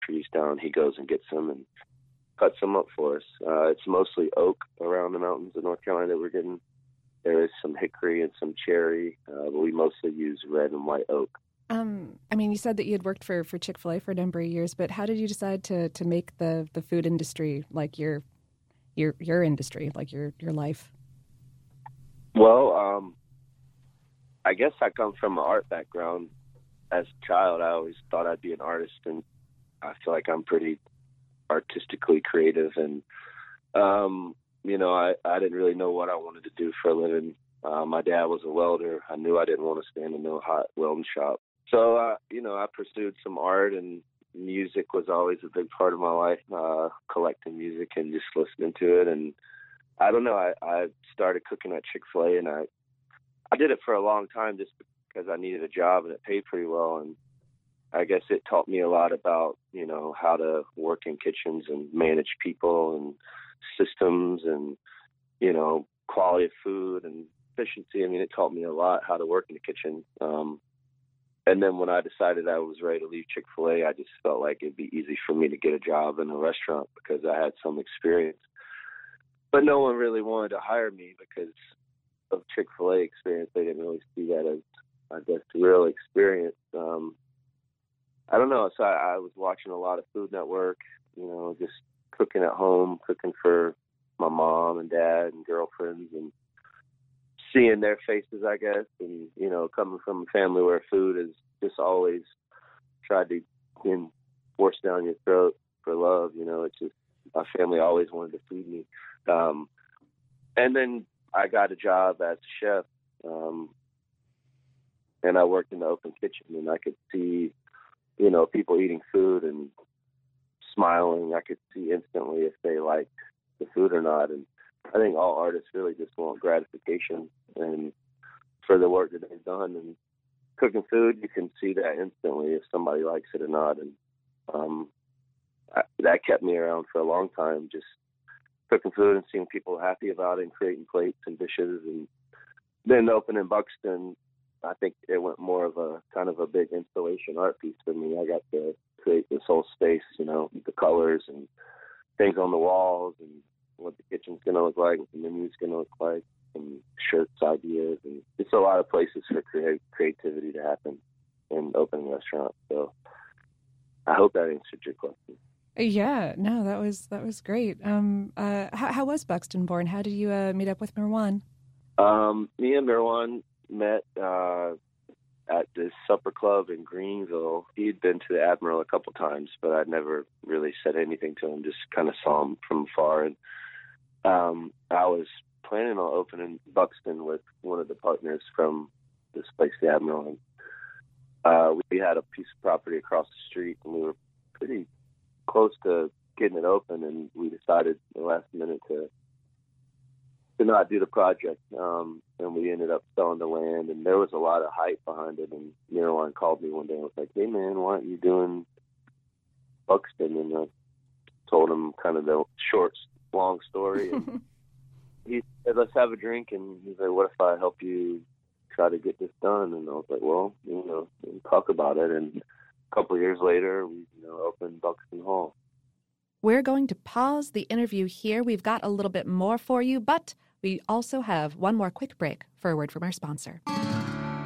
trees down, he goes and gets them and cuts them up for us. It's mostly oak around the mountains of North Carolina that we're getting. There is some hickory and some cherry, but we mostly use red and white oak. You said that you had worked for Chick-fil-A for a number of years, but how did you decide to make the food industry like your industry, like your life? Well, I guess I come from an art background. As a child, I always thought I'd be an artist, and I feel like I'm pretty artistically creative. And, I didn't really know what I wanted to do for a living. My dad was a welder. I knew I didn't want to stand in no hot welding shop. So, I pursued some art, and music was always a big part of my life, collecting music and just listening to it. And I don't know, I started cooking at Chick-fil-A, and I did it for a long time just because I needed a job and it paid pretty well. And I guess it taught me a lot about, how to work in kitchens and manage people and systems and, quality of food and efficiency. I mean, it taught me a lot how to work in the kitchen. And then when I decided I was ready to leave Chick-fil-A, I just felt like it'd be easy for me to get a job in a restaurant because I had some experience. But no one really wanted to hire me because of Chick-fil-A experience. They didn't really see that as, I guess, real experience. I don't know. So I was watching a lot of Food Network, just cooking at home, cooking for my mom and dad and girlfriends, and seeing their faces, I guess. And, coming from a family where food is just always tried to force down your throat for love, it's just, my family always wanted to feed me. And then I got a job as a chef, and I worked in the open kitchen, and I could see, people eating food and smiling. I could see instantly if they liked the food or not. And I think all artists really just want gratification and for the work that they've done. And cooking food, you can see that instantly if somebody likes it or not. And that kept me around for a long time, just cooking food and seeing people happy about it and creating plates and dishes. And then opening Buxton, I think it went more of a kind of a big installation art piece for me. I got to create this whole space, the colors and things on the walls and what the kitchen's going to look like, what the menu's going to look like, and shirts ideas. And it's a lot of places for creativity to happen in opening restaurants. So I hope that answered your question. Yeah, no, that was great. How was Buxton born? How did you meet up with Mirwan? Me and Mirwan met at this supper club in Greenville. He'd been to the Admiral a couple times, but I'd never really said anything to him, just kind of saw him from afar. And I was planning on opening Buxton with one of the partners from this place, the Admiral. And we had a piece of property across the street, and we were pretty close to getting it open, and we decided at the last minute to not do the project. And we ended up selling the land, and there was a lot of hype behind it. And Mirwan called me one day and was like, "Hey man, why aren't you doing Buxton?" And I told him kind of the short, long story. And he said, "Let's have a drink." And he's like, "What if I help you try to get this done?" And I was like, "Well, we'll talk about it." And a couple of years later, we opened Buxton Hall. We're going to pause the interview here. We've got a little bit more for you, but we also have one more quick break for a word from our sponsor.